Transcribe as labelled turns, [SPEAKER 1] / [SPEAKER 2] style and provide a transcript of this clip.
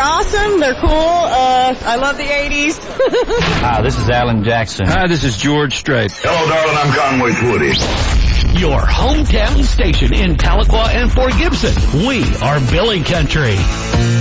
[SPEAKER 1] awesome. They're cool. I love the 80s.
[SPEAKER 2] Hi, this is Alan Jackson.
[SPEAKER 3] Hi, this is George Strait.
[SPEAKER 4] Hello, darling. I'm Conway Twitty.
[SPEAKER 5] Your hometown station in Tahlequah and Fort Gibson. We are Billy Country.